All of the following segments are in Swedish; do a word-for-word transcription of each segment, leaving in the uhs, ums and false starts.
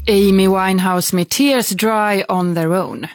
Amy Winehouse med Tears Dry on Their Own.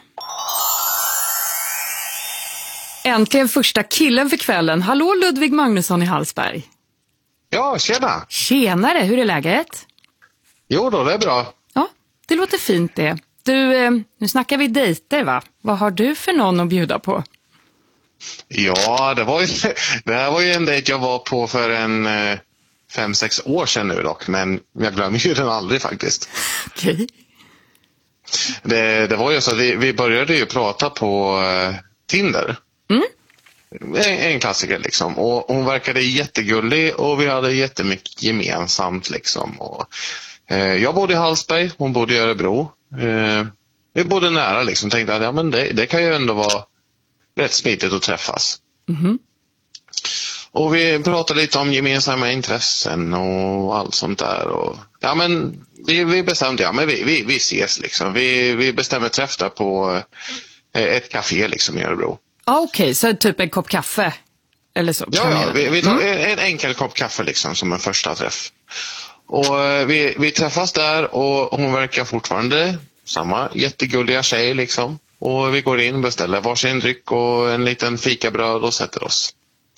Äntligen första killen för kvällen. Hallå Ludvig Magnusson i Hallsberg. Ja, tjena. Tjenare, hur är läget? Jo då, det är bra. Ja, det låter fint det. Du, eh, nu snackar vi dejter va? Vad har du för någon att bjuda på? Ja, det var ju, det här var ju en dejt jag var på för en eh, fem, sex år sedan nu dock. Men jag glömmer ju den aldrig faktiskt. Okej. Okay. Det, det var ju så att vi, vi började ju prata på eh, Tinder. Mm. En, en klassiker liksom. Och hon verkade jättegullig och vi hade jättemycket gemensamt liksom. Och, eh, jag bodde i Hallsberg, hon bodde i Örebro. Eh, vi bodde nära liksom. Tänkte att ja, men det, det kan ju ändå vara rätt smidigt att träffas. Mm. Och vi pratade lite om gemensamma intressen och allt sånt där. Och, ja, men vi, vi bestämde, ja men vi, vi, vi ses liksom. Vi, vi bestämde träff där på eh, ett café liksom i Örebro. Ah, Okej, okay. Så typ en kopp kaffe? Eller så? Ja, ja vi, vi tar mm. en, en enkel kopp kaffe liksom som en första träff. Och eh, vi, vi träffas där och hon verkar fortfarande samma jättegulliga tjej liksom. Och vi går in, beställer varsin dryck och en liten fikabröd och sätter oss.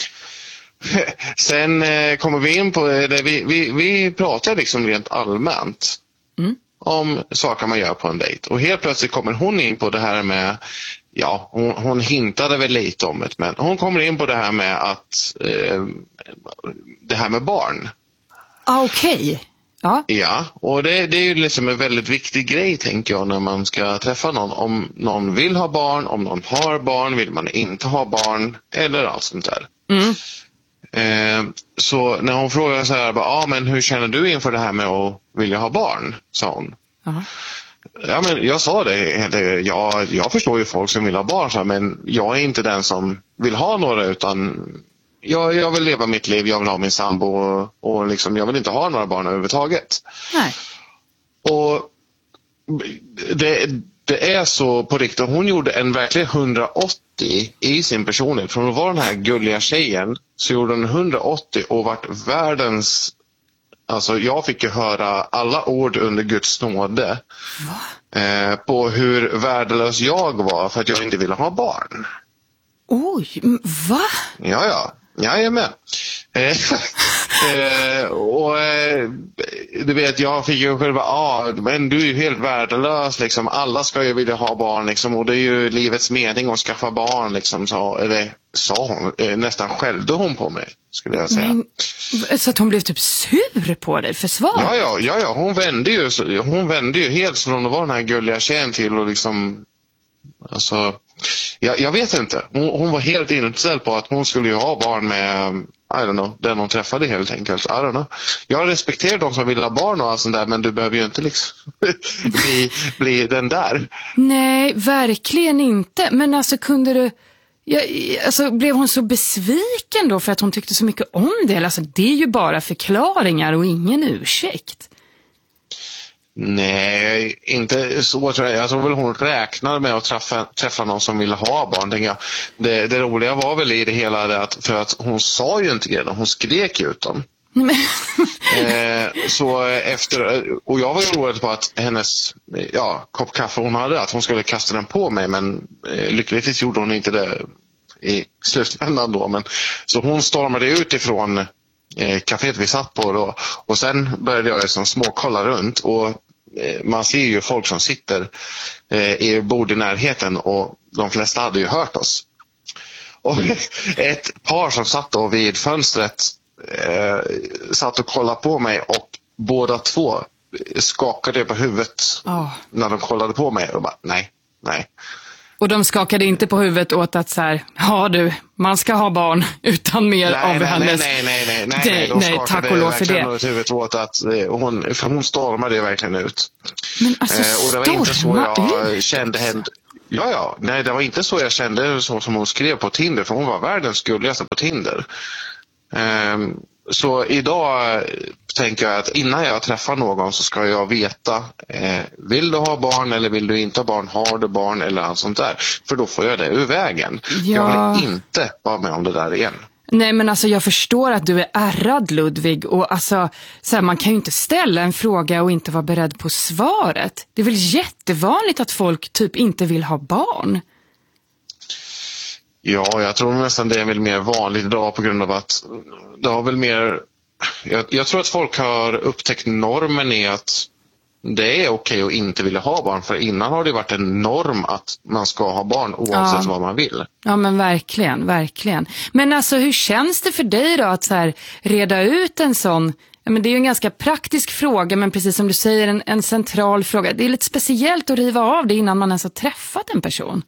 Sen eh, kommer vi in på det. Vi, vi, vi pratar liksom rent allmänt mm. om saker man gör på en dejt. Och helt plötsligt kommer hon in på det här med, ja, hon, hon hintade väl lite om det, men hon kommer in på det här med att eh, det här med barn. Ah, Okej. Okay. Ja. Ja, och det, det är ju liksom en väldigt viktig grej tänker jag när man ska träffa någon. Om någon vill ha barn, om någon har barn, vill man inte ha barn eller allt sånt där. Mm. Eh, så när hon frågar så här, ah, men hur känner du inför det här med att vilja ha barn, sa hon. Uh-huh. Ja, men jag sa det, det jag, jag förstår ju folk som vill ha barn, så, men jag är inte den som vill ha några utan jag, jag vill leva mitt liv, jag vill ha min sambo och, och liksom, jag vill inte ha några barn överhuvudtaget. Nej. Och det, det är så på riktigt, hon gjorde en verkligen hundraåttio i sin personlighet. Från att vara den här gulliga tjejen så gjorde hon hundraåttio och vart världens, alltså jag fick ju höra alla ord under Guds nåde eh, på hur värdelös jag var för att jag inte ville ha barn. Oj, va? Ja, ja. Jag är med. eh, och eh, du vet, jag fick ju själva, ah, men du är ju helt värdelös liksom. Alla ska ju vilja ha barn liksom, och det är ju livets mening att skaffa barn liksom, så, eller sa hon, eh, nästan skällde hon på mig, skulle jag säga. Men, så att hon blev typ sur på dig för svar? Ja, ja, ja, ja. Hon vände ju, hon vände ju helt från att vara den här gulliga tjejen till och liksom, alltså, jag, jag vet inte. Hon, hon var helt inställd på att hon skulle ju ha barn med, I don't know, den hon träffade helt enkelt. I don't know. Jag respekterar de som vill ha barn och allt sånt där, men du behöver ju inte liksom bli, bli den där. Nej, verkligen inte. Men alltså kunde du, ja, alltså blev hon så besviken då för att hon tyckte så mycket om det? Alltså det är ju bara förklaringar och ingen ursäkt. Nej, inte så tror jag. Jag tror väl hon räknade med att träffa, träffa någon som ville ha barn, tänker jag. Det, det roliga var väl i det hela det att, för att hon sa ju inte det, hon skrek ut dem. eh, så efter, och jag var ju orolig på att hennes ja, kopp kaffe hon hade, att hon skulle kasta den på mig, men eh, lyckligtvis gjorde hon inte det i slutändan då. Men, så hon stormade ut ifrån kaféet vi satt på då, och sen började jag liksom småkolla runt och eh, man ser ju folk som sitter eh, i bord i närheten och de flesta hade ju hört oss. Och ett par som satt då vid fönstret eh, satt och kollade på mig och båda två skakade på huvudet oh. när de kollade på mig och bara nej, nej. Och de skakade inte på huvudet åt att så här, ja du, man ska ha barn utan mer nej, av nej, hennes... Nej, nej, nej, nej, nej, de nej tack och lov för det. Åt huvudet åt att hon, för hon stormade verkligen ut. Men alltså eh, och det var inte så jag ut. kände henne. Ja, ja, nej, det var inte så jag kände så som hon skrev på Tinder, för hon var världens gulligaste på Tinder. Eh, så idag tänker jag att innan jag träffar någon så ska jag veta, eh, vill du ha barn eller vill du inte ha barn, har du barn eller allt sånt där, för då får jag det ur vägen. Ja. Jag vill inte vara med om det där igen. Nej, men alltså jag förstår att du är ärrad, Ludvig, och alltså så här, man kan ju inte ställa en fråga och inte vara beredd på svaret. Det är väl jättevanligt att folk typ inte vill ha barn. Ja, jag tror nästan det är väl mer vanligt idag på grund av att det har väl mer... Jag, jag tror att folk har upptäckt normen i att det är okej att inte vilja ha barn. För innan har det varit en norm att man ska ha barn oavsett ja. vad man vill. Ja, men verkligen, verkligen. Men alltså hur känns det för dig då att så här, reda ut en sån... Ja, men det är ju en ganska praktisk fråga, men precis som du säger en, en central fråga. Det är lite speciellt att riva av det innan man ens har träffat en person.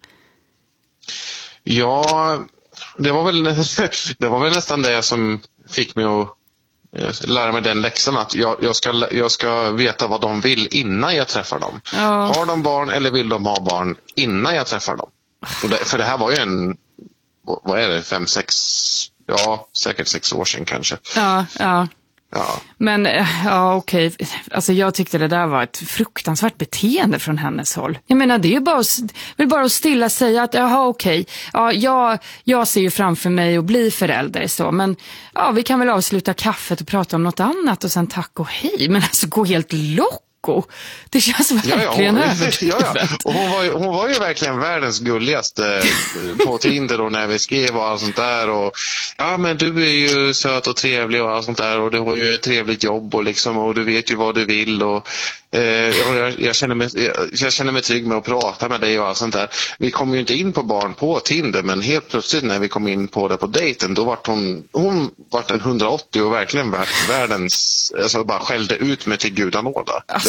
Ja, det var väl, det var väl nästan det som fick mig att lära mig den läxan att jag, jag, ska, jag ska veta vad de vill innan jag träffar dem. Ja. Har de barn eller vill de ha barn innan jag träffar dem? Och det, för det här var ju en, vad är det, fem, sex, ja säkert sex år sedan kanske. Ja, ja. Ja. Men, ja okej, alltså jag tyckte det där var ett fruktansvärt beteende från hennes håll. Jag menar det är ju bara, vill bara att stilla säga att jaha okej, ja, jag, jag ser ju framför mig att bli förälder så, men ja vi kan väl avsluta kaffet och prata om något annat och sen tack och hej, men alltså gå helt lock. Det känns verkligen ja, ja, överdrivet. Ja, ja. Och hon, var ju, hon var ju verkligen världens gulligaste på Tinder och när vi skrev och allt sånt där. Och, ja, men du är ju söt och trevlig och allt sånt där och du har ju ett trevligt jobb och, liksom, och du vet ju vad du vill. Och, eh, jag, jag, känner mig, jag, jag känner mig trygg med att prata med dig och allt sånt där. Vi kom ju inte in på barn på Tinder, men helt plötsligt när vi kom in på det på dejten, då var hon, hon vart en hundraåttio och verkligen världens, alltså bara skällde ut mig till gudanåda. Alltså,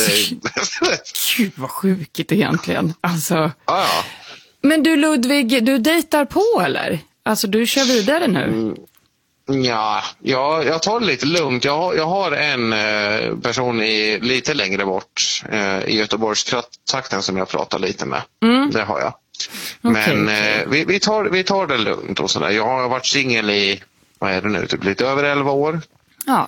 gud vad sjukt egentligen. Alltså. Ah, ja. Men du Ludvig, du dejtar på eller? Alltså du kör vidare nu? Mm. Ja, jag, jag tar det lite lugnt. Jag har, jag har en eh, person i, lite längre bort eh, i Göteborgstrakten som jag pratar lite med. Mm. Det har jag. Okay, Men okay. Eh, vi, vi, tar, vi tar det lugnt och sådär. Jag har varit singel i, vad är det nu, typ lite över elva år. Ja.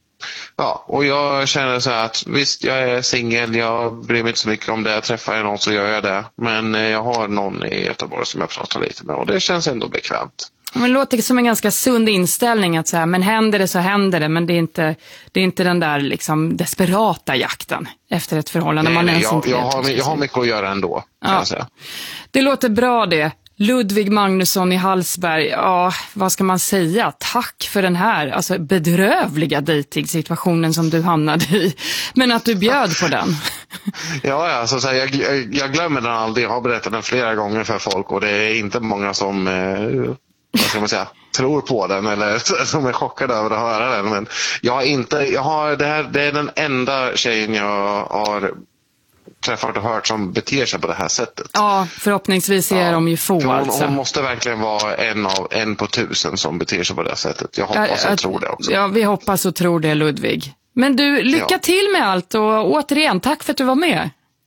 Ja, och jag känner så här att visst, jag är singel, jag bryr mig inte så mycket om det, jag träffar någon så gör jag det. Men jag har någon i Göteborg som jag pratar lite med och det känns ändå bekvämt. Men det låter som en ganska sund inställning att så här, men händer det så händer det, men det är inte, det är inte den där liksom desperata jakten efter ett förhållande. Nej, man nej, ens jag, inte jag, vet, har, jag har mycket att göra ändå, kan ja. jag säga. Det låter bra det. Ludvig Magnusson i Hallsberg, ja, vad ska man säga? Tack för den här alltså, bedrövliga dejtingsituationen som du hamnade i. Men att du bjöd på den. Ja, ja så, så här, jag, jag glömmer den aldrig. Jag har berättat den flera gånger för folk och det är inte många som, eh, vad ska man säga, tror på den eller som är chockade över att höra den. Men jag har inte, jag har, det, här, det är den enda tjejen jag har träffat och hört som beter sig på det här sättet. Ja, förhoppningsvis är ja. de ju få hon, alltså. Hon måste verkligen vara en av en på tusen som beter sig på det här sättet. Jag hoppas ja, och tror det också. Ja, vi hoppas och tror det, Ludvig. Men du, lycka ja. till med allt och återigen, tack för att du var med.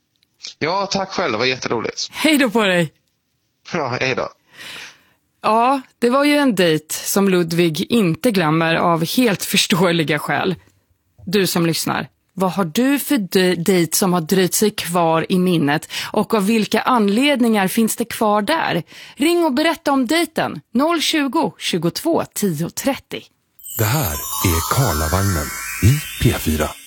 Ja, tack själv. Det var jätteroligt. Hej då på dig. Ja, hej då. Ja, det var ju en dejt som Ludvig inte glömmer av helt förståeliga skäl. Du som lyssnar. Vad har du för dejt som har dröjt sig kvar i minnet och av vilka anledningar finns det kvar där? Ring och berätta om dejten noll tjugo, tjugotvå, tio trettio. Det här är Karlavagnen i P fyra.